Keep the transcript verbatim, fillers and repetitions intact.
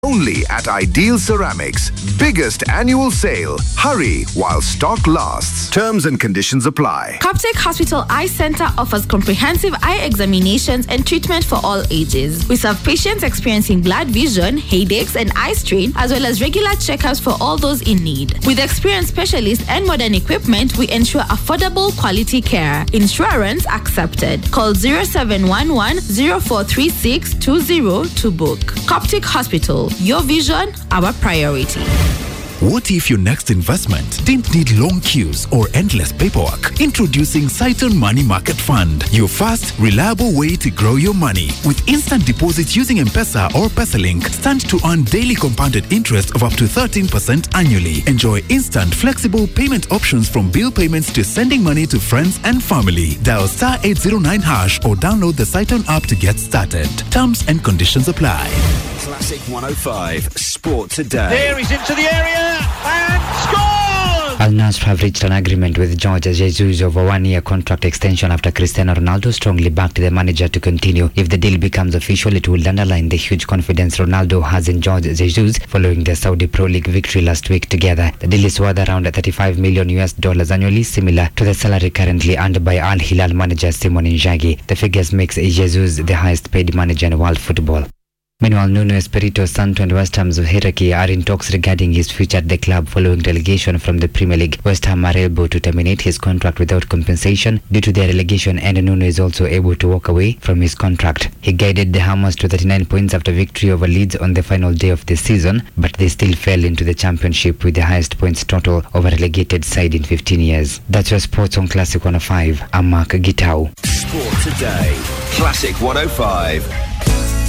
Only at Ideal Ceramics. Biggest annual sale. Hurry while stock lasts. Terms and conditions apply. Coptic Hospital Eye Center offers comprehensive eye examinations and treatment for all ages. We serve patients experiencing blurred vision, headaches, and eye strain, as well as regular checkups for all those in need. With experienced specialists and modern equipment, we ensure affordable quality care. Insurance accepted. Call zero seven one one, zero four three six, two zero to book. Coptic Hospital. Your vision, our priority. What if your next investment didn't need long queues or endless paperwork? Introducing Cyton Money Market Fund, your fast, reliable way to grow your money. With instant deposits using M-Pesa or PesaLink, stand to earn daily compounded interest of up to thirteen percent annually. Enjoy instant, flexible payment options from bill payments to sending money to friends and family. Dial star eight zero nine hash or download the Cyton app to get started. Terms and conditions apply. Classic one oh five, Sport Today. There he's into the area and scores! Al Nassr have reached an agreement with Jorge Jesus over a one-year contract extension after Cristiano Ronaldo strongly backed the manager to continue. If the deal becomes official, it will underline the huge confidence Ronaldo has in Jorge Jesus following their Saudi Pro League victory last week together. The deal is worth around thirty-five million U S dollars annually, similar to the salary currently earned by Al Hilal manager Simone Inzaghi. The figures makes Jesus the highest paid manager in world football. Meanwhile, Nuno Espirito Santo and West Ham's hierarchy are in talks regarding his future at the club following relegation from the Premier League. West Ham are able to terminate his contract without compensation due to their relegation, and Nuno is also able to walk away from his contract. He guided the Hammers to thirty-nine points after victory over Leeds on the final day of the season, but they still fell into the championship with the highest points total of a relegated side in fifteen years. That's your sports on Classic one oh five. I'm Mark Gitau. Sport Today. Classic one oh five.